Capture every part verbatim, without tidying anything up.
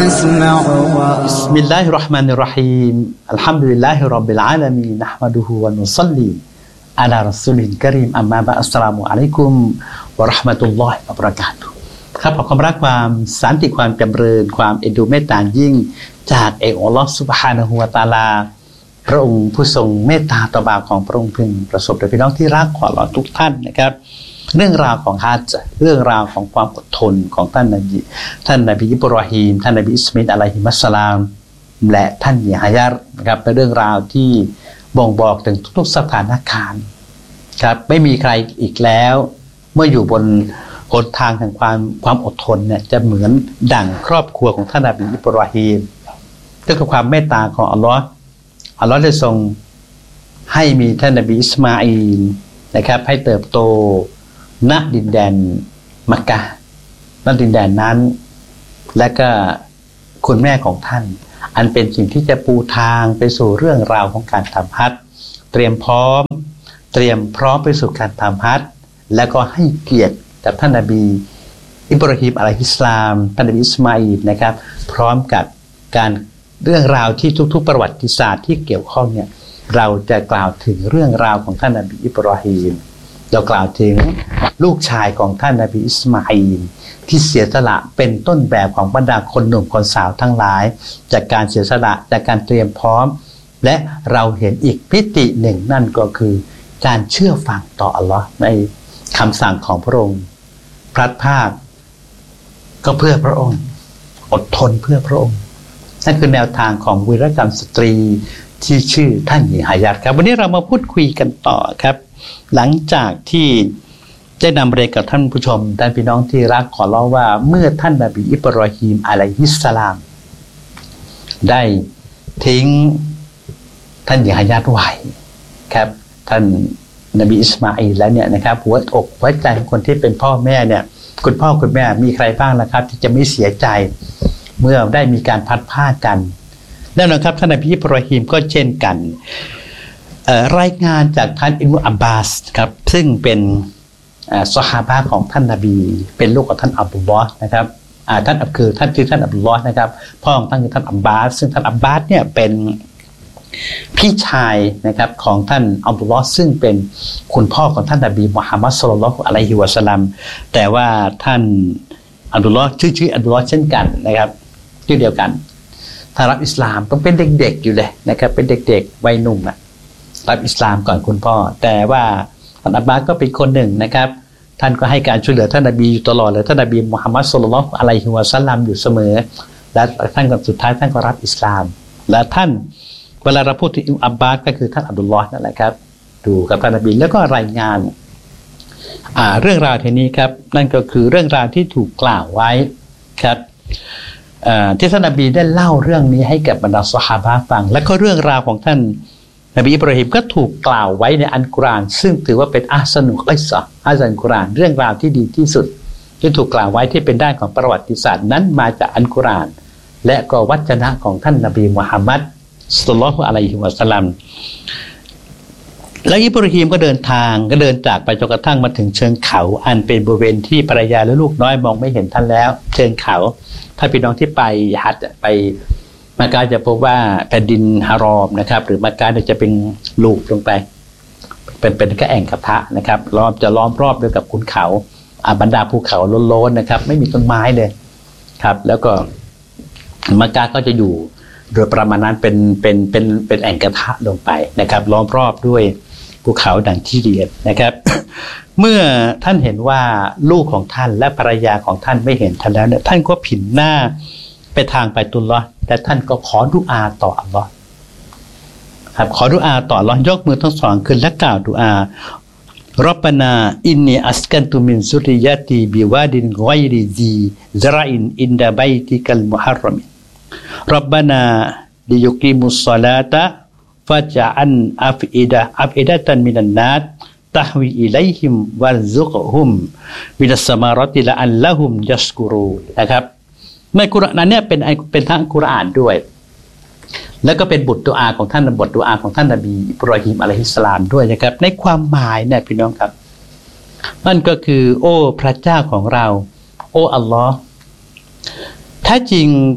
أسمع بسم الله الرحمن الرحيم الحمد لله رب العالمين نحمده ونصلي على رسوله الكريم أما بعد السلام عليكم ورحمة الله وبركاته ครับขอความรักความสันติความจำเริญความเอ็นดูเมตตายิ่งจากเอกอัลลอฮฺซุบฮานะฮูวะตะอาลาพระองค์ผู้ทรงเมตตาต่อบ่าวของพระองค์พึงประสบโดยพี่น้องที่รักของอัลเลาะห์ทุกท่านนะครับเรื่องราวของฮัจญ์เรื่องราวของความอดทนของท่านนบีท่านนบีอิบรอฮีมท่านนบีอิสมาอีลอะลัยฮิมัสสลามและท่านยะฮยานะครับเป็นเรื่องราวที่บ่งบอกถึงทุกๆสถานการณ์ครับไม่มีใครอีกแล้วเมื่ออยู่บนหนทางแห่งความความอดทนเนี่ยจะเหมือนดั่งครอบครัวของท่านนบีอิบรอฮีมด้วยความเมตตาของอัลลอฮ์อัลลอฮ์ได้ทรงให้มีท่านนบีอิสมาอีลนะครับให้เติบโตณดินแดนมักกะฮ์ณดินแดนนั้นและก็คุณแม่ของท่านอันเป็นสิ่งที่จะปูทางไปสู่เรื่องราวของการทำฮัจญ์เตรียมพร้อมเตรียมพร้อมไปสู่การทำฮัจญ์และก็ให้เกียรติกับท่านนบีอิบราฮิมอะลัยฮิสสลามท่านนบีอิสมาอีลนะครับพร้อมกับการเรื่องราวที่ทุกๆประวัติศาสตร์ที่เกี่ยวข้องเนี่ยเราจะกล่าวถึงเรื่องราวของท่านนบีอิบราฮิมเรากล่าวถึงลูกชายของท่านนบีอิสมาอีลที่เสียสละเป็นต้นแบบของบรรดาคนหนุ่มคนสาวทั้งหลายจากการเสียสละจากการเตรียมพร้อมและเราเห็นอีกมิติหนึ่งนั่นก็คือการเชื่อฟังต่ออัลลอฮ์ในคำสั่งของพระองค์พลัดพรากก็เพื่อพระองค์อดทนเพื่อพระองค์นั่นคือแนวทางของวีรกรรมสตรีที่ชื่อท่านหญิงหายาตครับวันนี้เรามาพูดคุยกันต่อครับหลังจากที่ได้นำเรียนกับท่านผู้ชมท่านพี่น้องที่รักขอเล่าว่าเมื่อท่านนบีอิบรอฮีมอะลัยฮิสสลามได้ทิ้งท่านหญิงหายาตไว้ครับท่านนบีอิสมาอีลแล้วเนี่ยนะครับหัวอกหัวใจของคนที่เป็นพ่อแม่เนี่ยคุณพ่อคุณแม่มีใครบ้างล่ะครับที่จะไม่เสียใจเมื่อได้มีการพัดผ้ากันแน่นอนครับท่านนบีอิบรอฮีมก็เช่นกันรายงานจากท่านอิบนุอับบาสครับซึ่งเป็นซอฮาบะห์ของท่านนบีเป็นลูกของท่านอับดุลลอฮ์นะครับท่านคือท่านที่ท่านอับดุลลอฮ์นะครับพ่อของท่านคือท่านอับบาสซึ่งท่านอับบาสเนี่ยเป็นพี่ชายนะครับของท่านอับดุลลอฮ์ซึ่งเป็นคุณพ่อของท่านนบีมุฮัมมัดศ็อลลัลลอฮุอะลัยฮิวะซัลลัมแต่ว่าท่านอับดุลลอฮ์ชื่อชื่ออับดุลลอฮ์เช่นกันนะครับชื่อเดียวกันถ้ารับอิสลามต้องเป็นเด็กๆอยู่เลยนะครับเป็นเด็กๆวัยหนุ่มอะรับอิสลามก่อนคุณพ่อแต่ว่าท่านอับบาสก็เป็นคนหนึ่งนะครับท่านก็ให้การช่วยเหลือท่านนบีอยู่ตลอดเลยท่านนบีมุฮัมมัดศ็อลลัลลอฮุอะลัยฮิวะซัลลัมอยู่เสมอและท่านก็สุดท้ายท่านก็รับอิสลามและท่านเวลาเราพูดถึงอับบาสก็คือท่านอับดุลลอฮ์นั่นแหละครับดูกับท่านนบีแล้วก็รายงานอ่าเรื่องราวทีนี้ครับนั่นก็คือเรื่องราวที่ถูกกล่าวไว้ครับที่ท่านนบีได้เล่าเรื่องนี้ให้กับบรรดาซอฮาบะห์ฟังและก็เรื่องราวของท่านนบีอิบราฮิมก็ถูกกล่าวไว้ในอัลกุรอานซึ่งถือว่าเป็นอัสนุกิซะอัสนุกุรอานเรื่องราวที่ดีที่สุดที่ถูกกล่าวไว้ที่เป็นด้านของประวัติศาสตร์นั้นมาจากอัลกุรอานและก็วจนะของท่านนบีมุฮัมมัดศ็อลลัลลอฮุอะลัยฮิวะซัลลัมแล้วอิบราฮิมก็เดินทางก็เดินจากไปจนกระทั่งมาถึงเชิงเขาอันเป็นบริเวณที่ภรรยาและลูกน้อยมองไม่เห็นท่านแล้วเชิงเขาถ้าพี่น้องที่ไปฮัจญ์ไปมักกะฮ์จะพบว่าแผ่นดินฮารอมนะครับหรือมักกะฮ์จะเป็นลูกลงไปเป็นเป็นแค่แอ่งกระทะนะครับล้อมจะล้อมรอบด้วยกับขุนเขาอ่าบรรดาภูเขาโล้นๆนะครับไม่มีต้นไม้เลยครับแล้วก็มักกะฮ์ก็จะอยู่โดยประมาณนั้นเป็นเป็นเป็นเป็นแอ่งกระทะลงไปนะครับล้อมรอบด้วยภูเขาดังที่เรียนนะครับ เมื่อท่านเห็นว่าลูกของท่านและภรรยาของท่านไม่เห็นท่านแล้วเนี่ยท่านก็ผินหน้าไปทางไปตุลลอฮ์แต่ท่านก็ขอดุอาต่ออัลลอฮ์ครับขอดุอาต่ออัลลอฮ์ยกมือทั้งสองขึ้นและกล่าวดุอาร็อบบานาอินนีอัสกันตุมินซุริยะตีบิวาดินฆอยริซีซะรอินอินดะบัยติกัลมุฮัรรอมร็อบบานาลิยุกีมุศศอลาตะฟะญะอันอัฟอิดะอัฟอิดะตันมินันนัสตะฮวีอิลัยฮิมวัรซุกฮุมมินัสสมารอติละอันละฮุมยัชกุรูนะครับในกุรอานนั้นเนี่ยเป็นเป็นทั้งกุรอานด้วยแล้วก็เป็นบทดุอาของท่านบทดุอาของท่านนบีอิบรอฮีมอะลัยฮิสสลามด้วยนะครับในความหมายเนี่ยพี่น้องครับนั่นก็คือโอ้พระเจ้าของเราโอ้อัลลอฮ์แท้จริง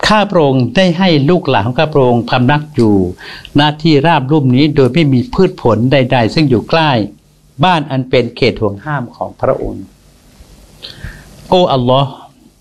ข้าพระองค์ได้ให้ลูกหลานของข้าพระองค์พำนักอยู่ณที่ราบลุ่มนี้โดยไม่มีพืชผลใดๆซึ่งอยู่ใกล้บ้านอันเป็นเขตห่วงห้ามของพระองค์โอ้อัลลอฮ์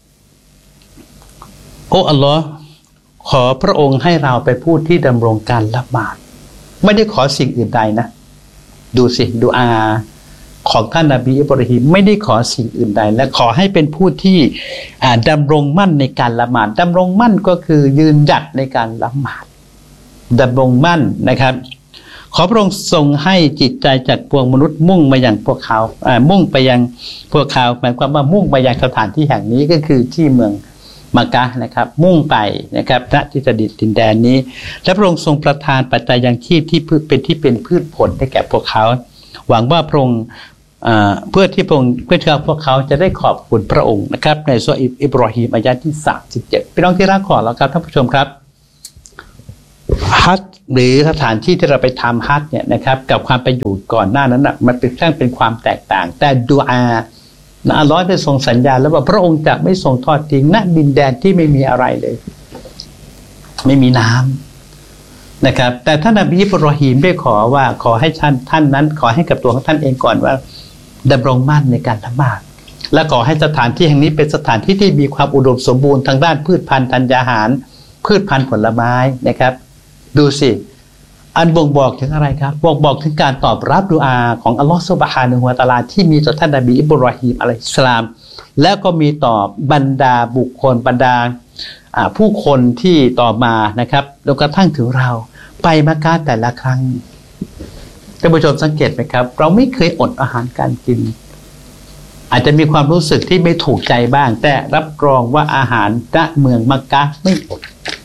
โอ้อัลลอฮ์ขอพระองค์ให้เราไปพูดที่ดำรงการละหมาดไม่ได้ขอสิ่งอื่นใดนะดูสิดูอาของท่านนบีอิบราฮิมไม่ได้ขอสิ่งอื่นใดและขอให้เป็นผู้ที่ดำรงมั่นในการละหมาดดำรงมั่นก็คือยืนหยัดในการละหมาดดำรงมั่นนะครับขอพระองค์ทรงให้จิตใจจากพวกมนุษย์มุ่งมาอย่างพวกเขามุ่งไปยังพวกเขาหมายความว่ามุ่งไปยังสถานที่แห่งนี้ก็คือที่เมืองมักกะห์นะครับมุ่งไปนะครับณที่ดินดินแดนนี้และพระองค์ทรงประทานปัจจัยยังชีพที่เป็นที่เป็นพืชผลให้แก่พวกเขาหวังว่าพระองค์เพื่อที่พระองค์เพื่อที่พวกเขาจะได้ขอบคุณพระองค์นะครับในซูเราะห์อิบรอฮีมอายะห์ที่สามสิบเจ็ดพี่น้องที่รักขอแล้วครับท่านผู้ชมครับฮัจญ์หรือสถานที่ที่เราไปทำฮัจญ์เนี่ยนะครับกับความไปอยู่ก่อนหน้านั้นนะมันเป็นเรื่องเป็นความแตกต่างแต่ดุอาอัลลอฮ์ได้ทรงสัญญาแล้วว่าพระองค์จะไม่ทรงทอดทิ้งณดินแดนที่ไม่มีอะไรเลยไม่มีน้ำนะครับแต่ท่านนบีอิบรอฮีมได้ขอว่าขอให้ท่านท่านนั้นขอให้กับตัวของท่านเองก่อนว่าดำรงมั่นในการละหมาดและขอให้สถานที่แห่งนี้เป็นสถานที่ที่มีความอุดมสมบูรณ์ทางด้านพืชพันธุ์ธัญญาหารพืชพันธุ์ผลไม้นะครับดูสิอันบ่งบอกถึงอะไรครับบ่งบอกถึงการตอบรับดุอาของอัลลอฮฺซุบฮานะฮูวะตะอาลาที่มีต่อท่านนบีอิบรอฮีมอะลัยฮิสสลามแล้วก็มีต่อบรรดาบุคคลบรรดาผู้คนที่ต่อมานะครับจนกระทั่งถึงเราไปมักกะห์แต่ละครั้งท่านผู้ชมสังเกตไหมครับเราไม่เคยอดอาหารการกินอาจจะมีความรู้สึกที่ไม่ถูกใจบ้างแต่รับรองว่าอาหารณเมืองมักกะห์ไม่อด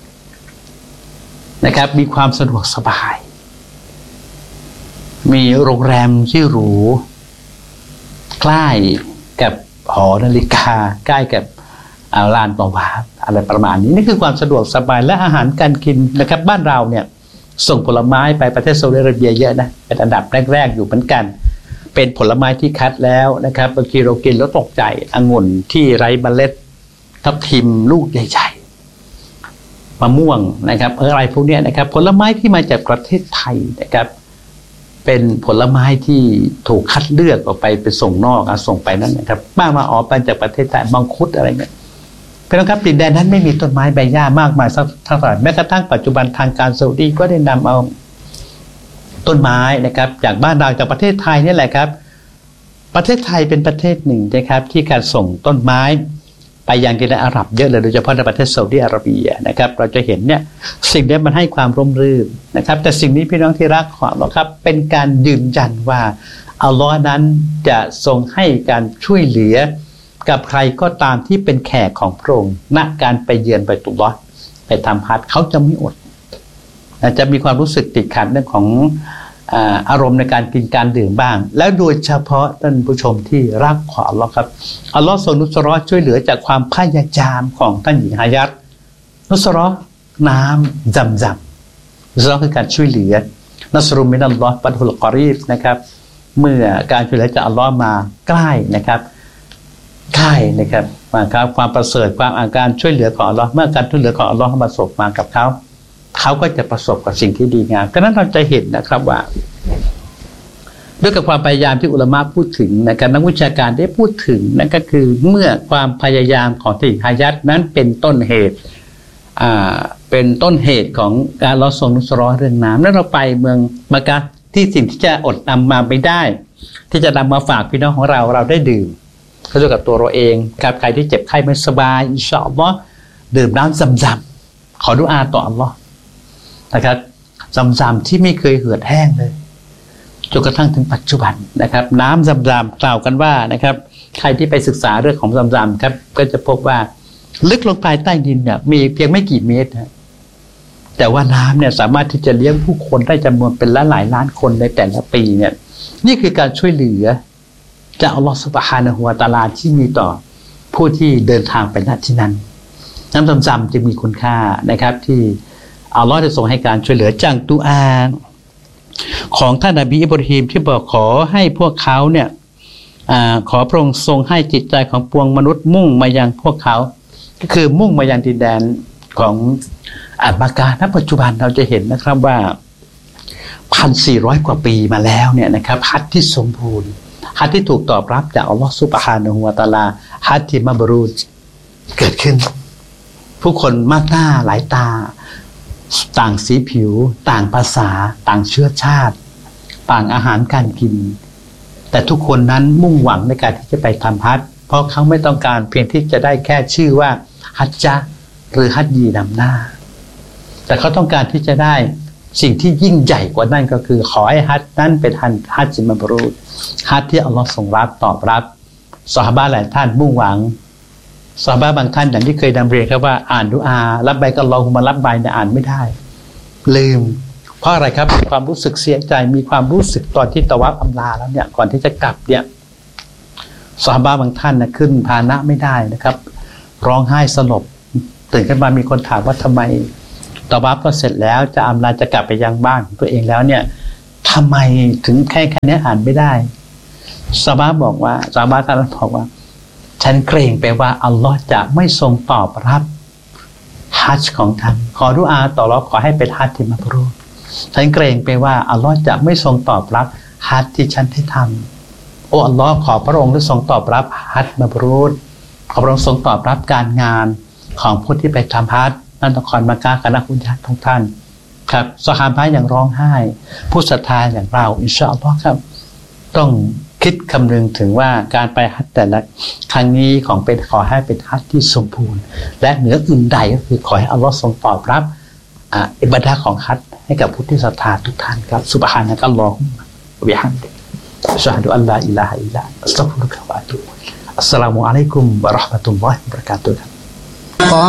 นะครับมีความสะดวกสบายมีโรงแรมที่หรูใกล้กับหอนาฬิกาใกล้กับลานประวัติอะไรประมาณนี้นี่คือความสะดวกสบายและอาหารการกินนะครับบ้านเราเนี่ยส่งผลไม้ไปประเทศซาอุดิอาระเบียเยอะนะเป็นอันดับแรกๆอยู่เหมือนกันเป็นผลไม้ที่คัดแล้วนะครับบางทีเรากินแล้วตกใจองุ่นที่ไร้เมล็ดทับทิมลูกใหญ่ๆมะม่วงนะครับอะไรพวกนี้นะครับผลไม้ที่มาจากประเทศไทยนะครับเป็นผลไม้ที่ถูกคัดเลือกออกไปไปส่งนอกอ่ะส่งไปนั้นนะครับบ้างมาออกไปจากประเทศไทยมังคุดอะไรเงี้ยเป็นครับดินแดนนั้นไม่มีต้นไม้ใบหญ้ามากมายสักเท่าไหร่แม้กระทั่งปัจจุบันทางการซาอุดีก็ได้นำเอาต้นไม้นะครับจากบ้านเราจากประเทศไทยนี่แหละครับประเทศไทยเป็นประเทศหนึ่งนะครับที่การส่งต้นไม้ไปยังดินแดนอาหรับเยอะเลยโดยเฉพาะในประเทศซาอุดิอาระเบียนะครับเราจะเห็นเนี่ยสิ่งนี้มันให้ความร่มรื่นนะครับแต่สิ่งนี้พี่น้องที่รักขอเราครับเป็นการยืนยันว่าอัลลอฮ์นั้นจะทรงให้การช่วยเหลือกับใครก็ตามที่เป็นแขกของพระองค์ณการไปเยือนบัยตุลลอฮ์ไปทำฮัจญ์เขาจะไม่อดจะมีความรู้สึกติดขัดเรื่องของอารมณ์ในการกินการดื่มบ้างแล้วโดยเฉพาะท่านผู้ชมที่รักของอัลลอฮ์ครับอัลลอฮ์ทรงนุสเราะห์ช่วยเหลือจากความพยายามของท่านหญิงฮายาตนุสเราะห์น้ำจำจำนุสเราะห์คือการช่วยเหลือนัสรุมินัลลอฮ์ฟัตฮุลกอรีบนะครับเมื่อการช่วยเหลือจากอัลลอฮ์มาใกล้นะครับใกล้นะครับมาครับความประเสริฐความอาการช่วยเหลือของอัลลอฮ์เมื่อการช่วยเหลือของอัลลอฮ์มาส่งมากับเขาเขาก็จะประสบกับสิ่งที่ดีงามดังนั้นเราจะเห็นนะครับว่าด้วยกับความพยายามที่อุลามะพูดถึงนะครับนักวิชาการได้พูดถึงนั่นก็คือเมื่อความพยายามของท่านฮายาตนั้นเป็นต้นเหตุอ่าเป็นต้นเหตุของการเราส่งนุสเราะห์เรื่องน้ำแล้วเราไปเมืองมักกะห์ที่สิ่งที่จะอดนำมาไม่ได้ที่จะนำมาฝากพี่น้องของเราเราได้ดื่มก็ด้วยกับตัวเราเองกับใครที่เจ็บไข้ไม่สบายอินชาอัลลอฮ์ดื่มน้ำซำๆขอดุอาต่ออัลลอฮ์นะครับซำๆที่ไม่เคยเหือดแห้งเลยจนกระทั่งถึงปัจจุบันนะครับน้ำซำๆกล่าวกันว่านะครับใครที่ไปศึกษาเรื่องของซำๆครับก็จะพบว่าลึกลงไปใต้ดินเนี่ยมีเพียงไม่กี่เมตรนะแต่ว่าน้ำเนี่ยสามารถที่จะเลี้ยงผู้คนได้จำนวนเป็นล้านหลายล้านคนในแต่ละปีเนี่ยนี่คือการช่วยเหลือจากอัลลอฮฺซุบฮานะฮูวะตะอาลาที่มีต่อผู้ที่เดินทางไปณที่นั้นน้ำซำๆจึงมีคุณค่านะครับที่อัลลอฮฺจะทรงให้การช่วยเหลือจากดุอาของท่านนบีอิบราฮิมที่บอกขอให้พวกเขาเนี่ยขอพระองค์ทรงให้จิตใจของปวงมนุษย์มุ่งมายังพวกเขาก็คือมุ่งมายังดินแดนของอัลมากาณปัจจุบันเราจะเห็นนะครับว่าพันสี่ร้อยกว่าปีมาแล้วเนี่ยนะครับฮัจญ์ที่สมบูรณ์ฮัจญ์ที่ถูกตอบรับจากอัลลอฮฺซุบฮานะฮูวะตะอาลาฮัจญ์ที่มับรูรเกิดขึ้นผู้คนมากหน้าหลายตาต่างสีผิวต่างภาษาต่างเชื้อชาติต่างอาหารการกินแต่ทุกคนนั้นมุ่งหวังในการที่จะไปทำฮัจญ์เพราะเขาไม่ต้องการเพียงที่จะได้แค่ชื่อว่าฮัจญะหรือฮัจญีนำหน้าแต่เขาต้องการที่จะได้สิ่งที่ยิ่งใหญ่กว่านั้นก็คือขอให้ฮัจญ์นั้นเป็นฮัจญ์มับรูรฮัจญ์ที่อัลลอฮ์ทรงรับตอบรับซอฮาบะห์หลายท่านมุ่งหวังซอฮาบะห์บางท่านอย่างที่เคยนำเรียนครับว่าอ่านดุอาละบัยกะอัลลอฮุมะละบัยเนี่ยอ่านไม่ได้ลืมเพราะอะไรครับมีความรู้สึกเสียใจมีความรู้สึกตอนที่ตะวัฟอำลาแล้วเนี่ยก่อนที่จะกลับเนี่ยซอฮาบะห์บางท่านนะขึ้นพาหนะไม่ได้นะครับร้องไห้สลบตื่นขึ้นมามีคนถามว่าทำไมตะวัฟก็เสร็จแล้วจะอำลาจะกลับไปยังบ้านของตัวเองแล้วเนี่ยทำไมถึงแค่แค่นี้อ่านไม่ได้ซอฮาบะห์บอกว่าซอฮาบะห์ท่านบอกว่าฉันเกรงไปว่าอัลลอฮ์จะไม่ทรงตอบรับฮัจญ์ของท่านขอดุอาต่ออัลเลาะห์ขอให้เป็นฮัจญ์ที่มับรูรฉันเกรงไปว่าอัลลอฮ์จะไม่ทรงตอบรับฮัจญ์ที่ฉันได้ทำโอ้อัลลอฮ์ขอพระองค์ได้ทรงตอบรับฮัจญ์มับรูรขอพระองค์ทรงตอบรับการงานของผู้ที่ไปทำฮัจญ์นั่นนครมักกะฮ์คณะผู้ญาติของท่านครับซอฮาบะห์อย่างร้องไห้ผู้ศรัทธาอย่างเราอินชาอัลลอฮ์ครับต้องคิดคำนึงถึงว่าการไปฮัจญ์แต่ละครั้งนี้ของเป็นขอให้เป็นฮัจญ์ที่สมบูรณ์และเหนืออื่นใดก็คือขอให้อัลลอฮ์ทรงตอบรับอ่าอิบาดะห์ของฮัจญ์ให้กับผู้ที่ศรัทธาทุกท่านครับซุบฮานะกัลลอฮุมมะวะบิฮัมดิกอัชฮะดุอัลลาอิลาฮะอิลลัลลอฮ์อัสตัฆฟิรุกะวะอะตูบุอิลัยกอัสสลามุอะลัยกุมวะเราะห์มะตุลลอฮิวะบะเราะกาตุฮ์